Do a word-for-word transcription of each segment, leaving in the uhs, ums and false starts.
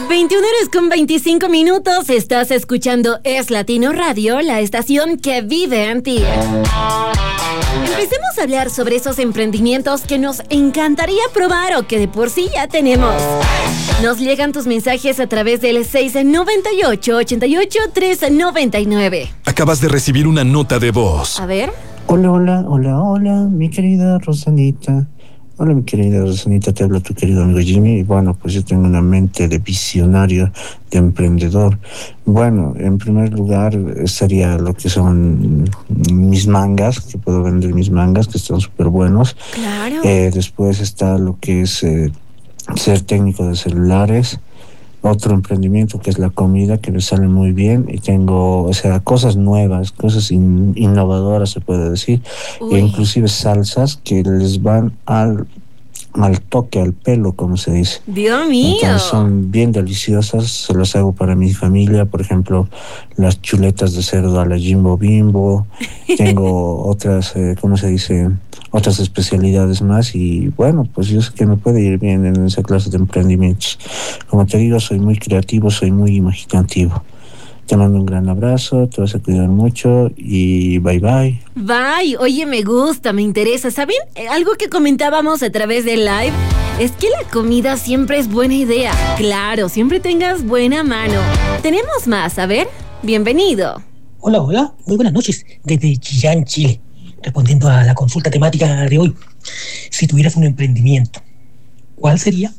veintiuna horas con veinticinco minutos, estás escuchando Es Latino Radio, la estación que vive en ti. Empecemos a hablar sobre esos emprendimientos que nos encantaría probar o que de por sí ya tenemos. Nos llegan tus mensajes a través del seis noventa y ocho, ochenta y ocho, tres noventa y nueve. Acabas de recibir una nota de voz. A ver. Hola, hola, hola, hola, mi querida Rosanita. Hola, mi querida Rosanita, te habla tu querido amigo Jimmy. Y bueno, pues yo tengo una mente de visionario, de emprendedor. Bueno, en primer lugar estaría lo que son mis mangas, que puedo vender mis mangas, que están súper buenos. Claro. Eh, después está lo que es eh, ser técnico de celulares. Otro emprendimiento que es la comida, que me sale muy bien, y tengo, o sea, cosas nuevas, cosas in, innovadoras se puede decir, e inclusive salsas que les van al, al toque, al pelo, como se dice. Dios mío. Entonces son bien deliciosas, se las hago para mi familia, por ejemplo, las chuletas de cerdo a la Jimbo Bimbo, tengo otras, eh, ¿cómo se dice?, otras especialidades más, y bueno, pues yo sé que me puede ir bien en esa clase de emprendimientos. Como te digo, soy muy creativo, soy muy imaginativo. Te mando un gran abrazo, te vas a cuidar mucho y bye bye. Bye, oye, me gusta, me interesa. ¿Saben? Algo que comentábamos a través del live es que la comida siempre es buena idea. Claro, siempre tengas buena mano. Tenemos más, a ver, bienvenido. Hola, hola, muy buenas noches, desde Chillán, Chile. Respondiendo a la consulta temática de hoy, si tuvieras un emprendimiento, ¿cuál sería?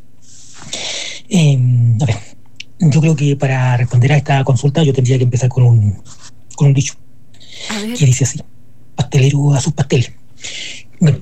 Eh, a ver, yo creo que para responder a esta consulta yo tendría que empezar con un, con un dicho que dice así: pastelero a sus pasteles. Bueno,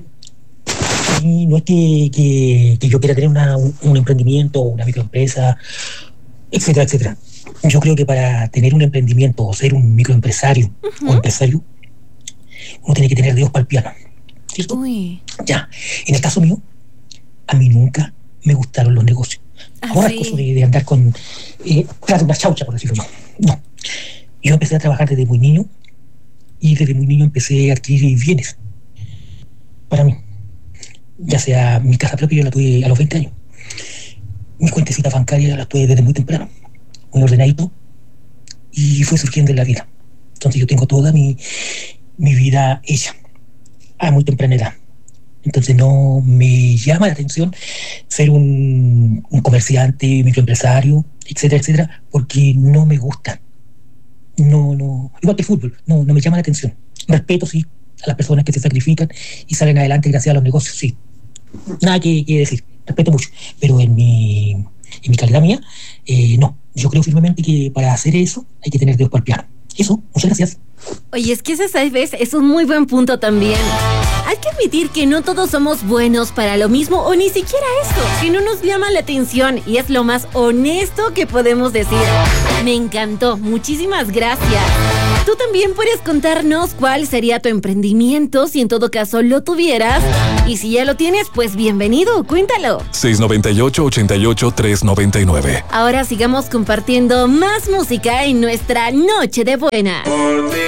y no es que, que, que yo quiera tener una, un, un emprendimiento, una microempresa, etcétera, etcétera. Yo creo que para tener un emprendimiento o ser un microempresario uh-huh. o empresario, uno tiene que tener dedos para el piano, ¿cierto? Uy. Ya, en el caso mío, a mí nunca me gustaron los negocios. ¿Ah, Ahora sí? es cosa de, de andar con eh, tras de una chaucha, por decirlo yo. No, yo empecé a trabajar desde muy niño y desde muy niño empecé a adquirir bienes para mí. Ya sea mi casa propia, yo la tuve a los veinte años. Mis cuentecitas bancarias las tuve desde muy temprano, muy ordenadito, y fue surgiendo en la vida. Entonces yo tengo toda mi mi vida hecha a muy temprana edad. Entonces no me llama la atención ser un, un comerciante, microempresario, etcétera, etcétera, porque no me gusta. No, no, igual que el fútbol, no, no me llama la atención. Respeto, sí, a las personas que se sacrifican y salen adelante gracias a los negocios, sí. Nada que, que decir, respeto mucho. Pero en mi, en mi calidad mía, eh, no. Yo creo firmemente que para hacer eso hay que tener dedos para el piano. Eso, muchas gracias. Oye, es que ese, ¿sabes? Es un muy buen punto también. Hay que admitir que no todos somos buenos para lo mismo o ni siquiera esto, que no nos llama la atención y es lo más honesto que podemos decir. Me encantó, muchísimas gracias. Tú también puedes contarnos cuál sería tu emprendimiento si en todo caso lo tuvieras, y si ya lo tienes, pues bienvenido, cuéntalo. seis noventa y ocho, ochenta y ocho, tres noventa y nueve. Ahora sigamos compartiendo más música en nuestra Noche de Buena.